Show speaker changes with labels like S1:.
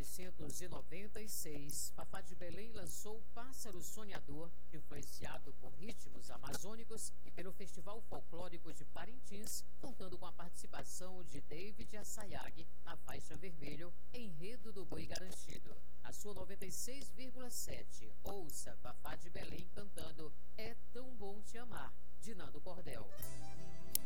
S1: 1996, Fafá de Belém lançou Pássaro Sonhador, influenciado por ritmos amazônicos e pelo Festival Folclórico de Parintins, contando com a participação de David Assayag na faixa vermelho, Enredo do Boi Garantido. A sua 96,7, ouça Fafá de Belém cantando É Tão Bom Te Amar, de Nando Cordel.